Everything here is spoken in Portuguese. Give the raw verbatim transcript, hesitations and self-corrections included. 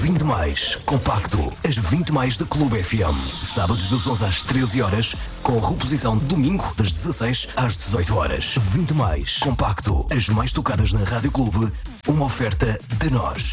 vinte mais, compacto. As vinte mais da Clube F M. Sábados das onze às treze horas, com reposição domingo das dezasseis às dezoito horas. vinte mais, compacto. As mais tocadas na Rádio Clube. Uma oferta de nós.